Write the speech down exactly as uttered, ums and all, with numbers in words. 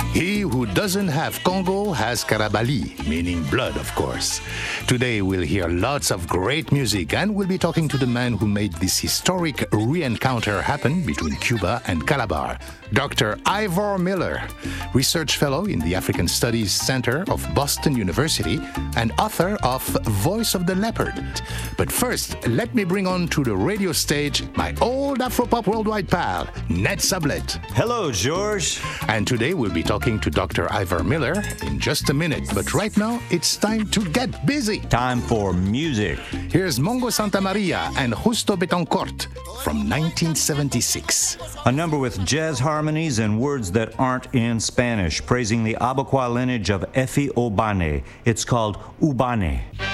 He who doesn't have Congo has Karabali, meaning blood, of course. Today we'll hear lots of great music and we'll be talking to the man who made this historic re-encounter happen between Cuba and Calabar, Doctor Ivor Miller, research fellow in the African Studies Center of Boston University and author of Voice of the Leopard. But first, let me bring on to the radio stage my old Afropop Worldwide pal, Ned Sublette. Hello, George. And today we'll be talking to Doctor Ivor Miller in just a minute. But right now, it's time to get busy. Time for music. Here's Mongo Santa Maria and Justo Betancourt from nineteen seventy-six. A number with jazz harmonies and words that aren't in Spanish, praising the Abaquá lineage of Efi Obane. It's called Ubane.